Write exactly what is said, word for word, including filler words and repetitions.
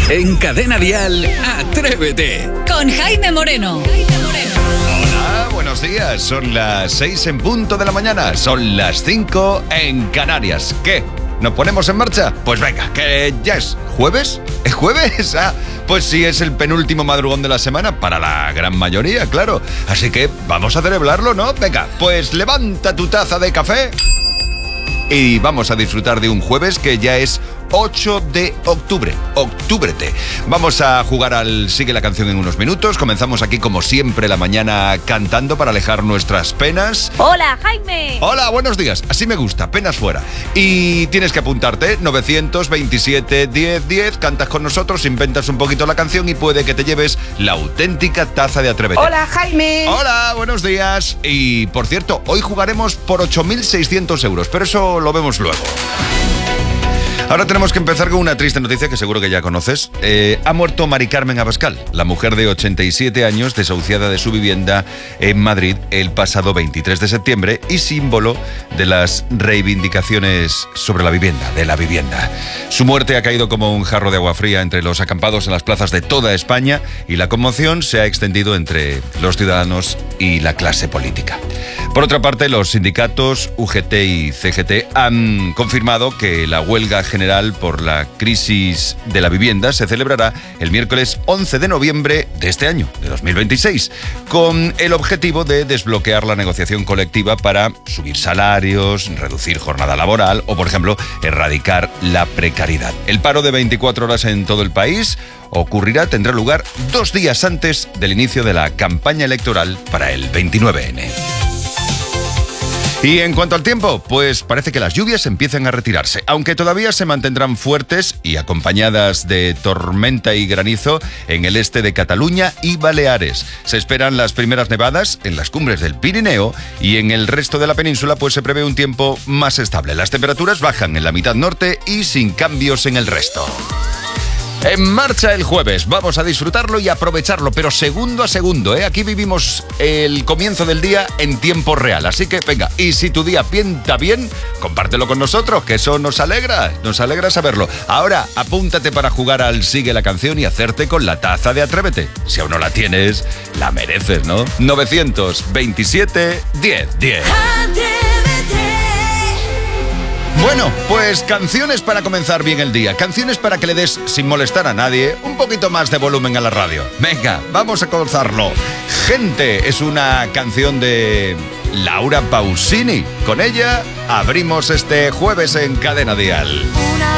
En Cadena Dial, Atrévete. Con Jaime Moreno. Hola, buenos días. Son las seis en punto de la mañana. Son las cinco en Canarias. ¿Qué? ¿Nos ponemos en marcha? Pues venga, que ya es jueves. ¿Es jueves? Ah, pues sí, es el penúltimo madrugón de la semana para la gran mayoría, claro. Así que vamos a celebrarlo, ¿no? Venga, pues levanta tu taza de café y vamos a disfrutar de un jueves que ya es ocho de octubre. Octúbrete. Vamos a jugar al Sigue la Canción en unos minutos. Comenzamos aquí como siempre la mañana cantando para alejar nuestras penas. Hola, Jaime. Hola, buenos días. Así me gusta, penas fuera. Y tienes que apuntarte, nueve veintisiete, diez, diez. Cantas con nosotros, inventas un poquito la canción y puede que te lleves la auténtica taza de Atrévete. Hola, Jaime. Hola, buenos días. Y por cierto, hoy jugaremos por ocho mil seiscientos euros, pero eso lo vemos luego. Ahora tenemos que empezar con una triste noticia que seguro que ya conoces. Eh, ha muerto Mari Carmen Abascal, la mujer de ochenta y siete años desahuciada de su vivienda en Madrid el pasado veintitrés de septiembre y símbolo de las reivindicaciones sobre la vivienda, de la vivienda. Su muerte ha caído como un jarro de agua fría entre los acampados en las plazas de toda España y la conmoción se ha extendido entre los ciudadanos y la clase política. Por otra parte, los sindicatos U G T y C G T han confirmado que la huelga general por la crisis de la vivienda se celebrará el miércoles once de noviembre de este año, de dos mil veintiséis, con el objetivo de desbloquear la negociación colectiva para subir salarios, reducir jornada laboral o, por ejemplo, erradicar la precariedad. El paro de veinticuatro horas en todo el país ocurrirá, tendrá lugar dos días antes del inicio de la campaña electoral para el veintinueve ene. Y en cuanto al tiempo, pues parece que las lluvias empiezan a retirarse, aunque todavía se mantendrán fuertes y acompañadas de tormenta y granizo en el este de Cataluña y Baleares. Se esperan las primeras nevadas en las cumbres del Pirineo y en el resto de la península pues se prevé un tiempo más estable. Las temperaturas bajan en la mitad norte y sin cambios en el resto. En marcha el jueves, vamos a disfrutarlo y aprovecharlo, pero segundo a segundo, ¿eh? Aquí vivimos el comienzo del día en tiempo real, así que venga, y si tu día pinta bien, compártelo con nosotros, que eso nos alegra, nos alegra saberlo. Ahora, apúntate para jugar al Sigue la Canción y hacerte con la taza de Atrévete. Si aún no la tienes, la mereces, ¿no? nueve veintisiete, diez, diez. Bueno, pues canciones para comenzar bien el día, canciones para que le des, sin molestar a nadie, un poquito más de volumen a la radio. Venga, vamos a comenzarlo. Gente es una canción de Laura Pausini. Con ella abrimos este jueves en Cadena Dial. Una